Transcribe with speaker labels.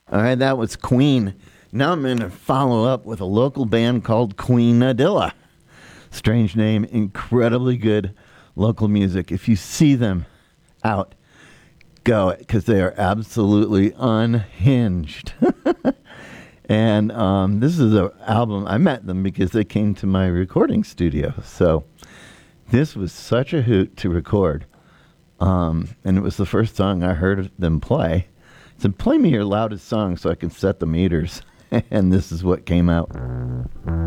Speaker 1: All right, that was Queen. Now I'm going to follow up with a local band called Queenadilla. Strange name, incredibly good local music. If you see them out, go, because they are absolutely unhinged. And this is an album. I met them because they came to my recording studio. So this was such a hoot to record. And it was the first song I heard them play. I said, play me your loudest song so I can set the meters. And this is what came out.